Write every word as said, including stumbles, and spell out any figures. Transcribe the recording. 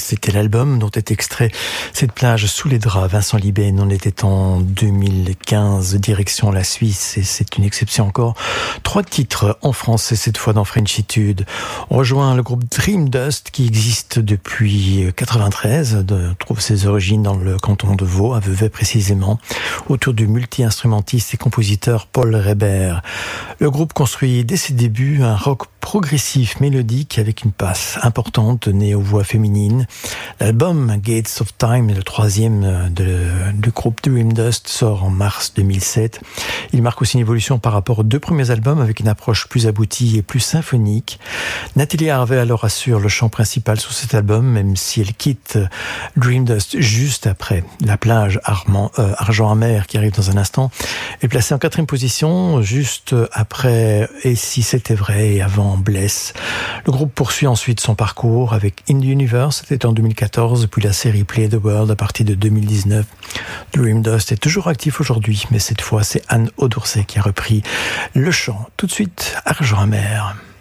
c'était l'album dont est extrait cette plage sous les draps. Vincent Libène, on était en deux mille quinze, direction la Suisse, et c'est une exception encore. Trois titres en français, cette fois dans Frenchitude. On rejoint le groupe Dream Dust qui existe depuis quatre-vingt-treize, de, trouve ses origines dans le canton de Vaud, à Vevey précisément, autour du multi-instrumentiste et compositeur Paul Reber. Le groupe construit dès ses débuts un rock progressif, mélodique, avec une passe importante née aux voix féminines. L'album Gates of Time, le troisième de, du groupe Dream Dust, sort en mars deux mille sept. Il marque aussi une évolution par rapport aux deux premiers albums, avec une approche plus aboutie et plus symphonique. Nathalie Harvey alors assure le chant principal sur cet album, même si elle quitte Dream Dust juste après. La plage Armand, euh, Argent Amer, qui arrive dans un instant, est placée en quatrième position, juste après Et si c'était vrai et avant Bless. Le groupe poursuit ensuite son parcours avec In the Universe, c'était en deux mille quatorze, puis la série Play the World à partir de deux mille dix-neuf. Dream Dust est toujours actif aujourd'hui, mais cette fois c'est Anne Audourset qui a repris le chant. Tout de suite, Argent Amer.